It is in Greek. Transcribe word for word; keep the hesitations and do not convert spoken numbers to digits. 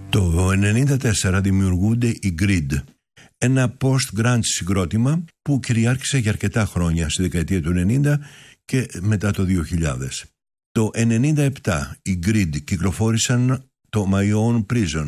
Το ενενήντα τέσσερα δημιουργούνται οι Grid, ένα post-grunge συγκρότημα που κυριάρχησε για αρκετά χρόνια στη δεκαετία του ενενήντα και μετά το δύο χιλιάδες. Το ενενήντα επτά οι Grid κυκλοφόρησαν το My Own Prison,